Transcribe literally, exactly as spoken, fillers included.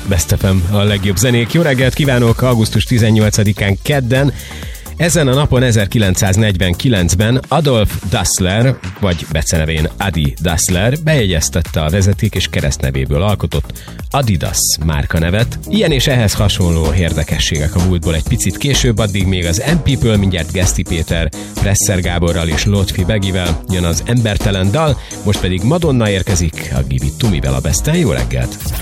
Best ef em, a legjobb zenék. Jó reggelt kívánok, augusztus tizennyolcadikán kedden. Ezen a napon ezerkilencszáznegyvenkilencben Adolf Dassler, vagy becenevén Adi Dassler bejegyeztette a vezeték és keresztnevéből alkotott Adidas márkanevet. Ilyen és ehhez hasonló érdekességek a múltból egy picit később, addig még az em pé-ből mindjárt Geszti Péter, Presser Gáborral és Lotfi Begivel jön az embertelen dal, most pedig Madonna érkezik a Give It To Me-vel a Besten. Jó reggelt!